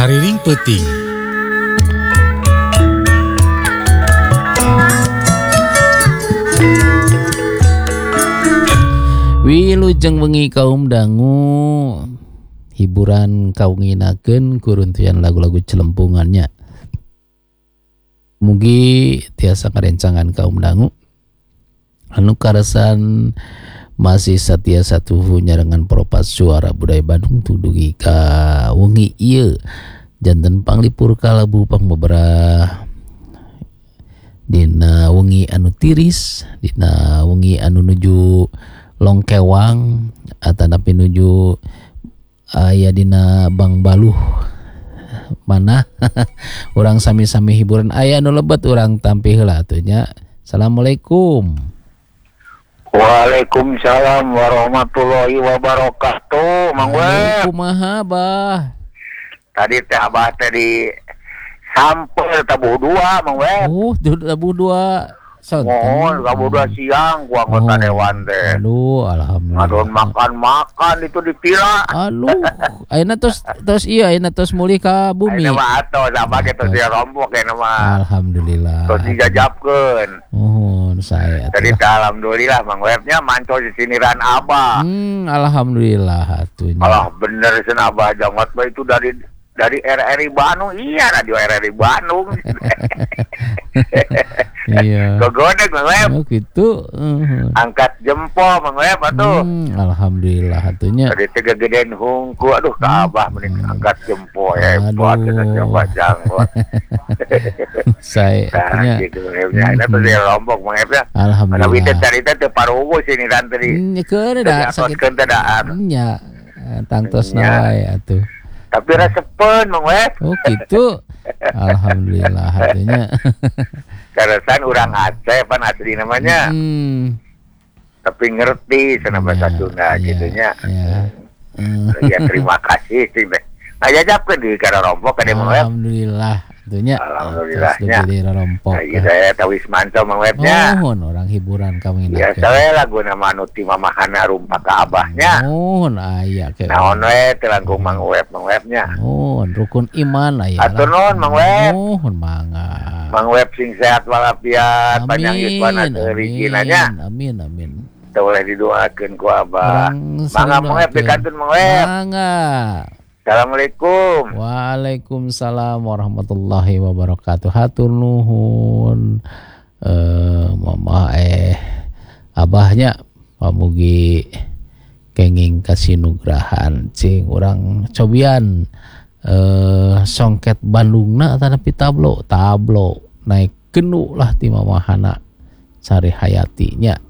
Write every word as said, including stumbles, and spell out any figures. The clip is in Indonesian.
Sariring Peuting. Wilujeng wengi kaum dangu, hiburan kaunginakeun kuruntuyan lagu-lagu celempungannya. Mugi tiasa karencangan kaum dangu anu karesan masih setia satu nyarengan peropat suara budaya Bandung tudugi ka wengi ieu janten panglipur kalabu pangbeberah dina wengi anu tiris, dina wengi anu nuju Longkewang atanapi nuju aya dina Bang Baluh mana urang sami-sami hiburan aya anu lebet urang tampih heula atuh nya. Assalamualaikum. Waalaikumsalam warahmatullahi wabarakatuh. Mang Web. Kumaha bah? Tadi teh abah teh di sampel tabuh dua Mang Web. Oh, tabuh dua. Mohon tabuh dua siang ku anggota oh, dewan teh. Aduh, alhamdulillah. Adon makan-makan itu dipila. Aduh, ayeuna tos tos iya ayeuna tos mulih ka bumi. Ayeuna mah atos abah ge tos dirompok ayeuna mah. Alhamdulillah. Tos dijajabkeun. Oh, saya. Jadi alhamdulillah Mang Webnya manco di siniran abah. Hmm, alhamdulillah atunya. Alah bener sen abah jangot mah itu dari dari R R I Bandung. Iya, radio R R I Bandung. Iya. Gogodeg Mang Web. Oh gitu. Uh-huh. Angkat jempol Mang Web atuh. Hmm, alhamdulillah atunya. Tadi teh gedean hungku aduh ka abah mending angkat jempol ya buat coba jangkot. Saya atunya. Gitu Webnya. Eta teh Lombok Mang Web ya. Alhamdulillah. Ana wite carita teh parugu sini ran tadi. Nya keun da sakit teh daan. Nya tangtos wae atuh. Tapi resepen Mang Web. Oh gitu. Alhamdulillah artinya. Karesan urang Aceh pan asli namanya. Hmm. Tapi ngerti cenah bahasa Sunda gitu nya. Ya. Ya terima kasih sih. Ngajajapkeun di kana rompok ka Mang Web. Alhamdulillah atunya. Alhamdulillahnya. Di rompok. Nah, iya saya tahu Wismanto Mang Webnya. Oh, orang hiburan kami ya saya lagu nama Nuti Mamahana rumpa ka abahnya. Oh, aya ke. Naon we teh langkung Mang Web Mang Webnya. Oh, rukun iman aya. Atur nuhun Mang Web. Oh, mangga. Mang Web sing sehat walafiat, panjang yuswana rezekinanya. Amin, amin. Teu boleh didoakeun ku abah. Mangga Mang Web dikantun Mang Web. Mangga. Assalamualaikum. Waalaikumsalam warahmatullahi wabarakatuh. Hatur nuhun. Eh, mama eh abahnya pamugi kenging kasinugrahan cing urang cobian eh songket Bandungna tanapi tablo tablo naik kenu lah ti mamahana Sari Hayatinya